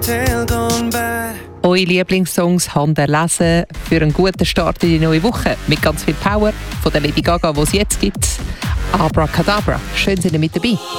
Eure Lieblingssongs haben erlesen für einen guten Start in die neue Woche. Mit ganz viel Power von der Lady Gaga, die es jetzt gibt. Abracadabra. Schön, sind ihr mit dabei.